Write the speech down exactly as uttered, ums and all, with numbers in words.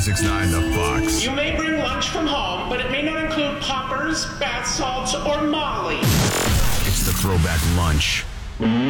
ninety-six point nine The Fox. You may bring lunch from home, but it may not include poppers, bath salts, or Molly. It's the Throwback Lunch.